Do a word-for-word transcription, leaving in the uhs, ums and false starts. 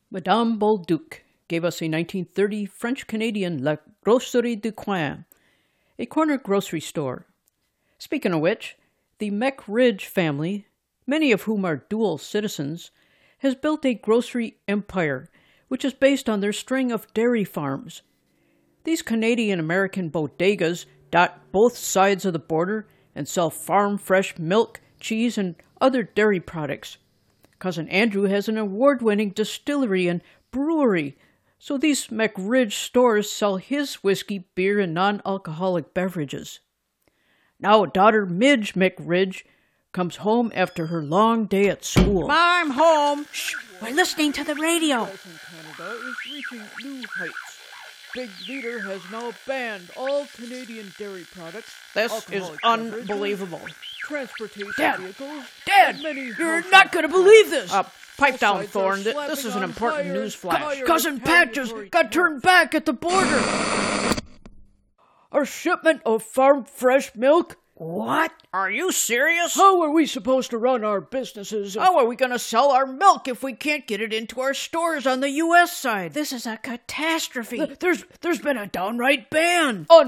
Madame Bolduc gave us a nineteen thirty French-Canadian La Grocerie du Coin, a corner grocery store. Speaking of which, the McRidge family, many of whom are dual citizens, has built a grocery empire which is based on their string of dairy farms. These Canadian-American bodegas dot both sides of the border and sell farm-fresh milk, cheese, and other dairy products. Cousin Andrew has an award-winning distillery and brewery, so these McRidge stores sell his whiskey, beer, and non-alcoholic beverages. Now daughter Midge McRidge comes home after her long day at school. I'm home. Shh, we're listening to the radio. Canada is reaching new heights. Big Leader has now banned all Canadian dairy products. This is unbelievable. Transportation Dad, vehicles. Dad, and many you're not going to believe this. Uh, pipe down, sides are Thorne. Th- slapping This is an on important tires, news flash. tires, Cousin Pat just mandatory got turned back at the border. Our shipment of farm fresh milk? What? Are you serious? How are we supposed to run our businesses? if- How are we going to sell our milk if we can't get it into our stores on the U S side? This is a catastrophe. Th- There's, there's been a downright ban. Un-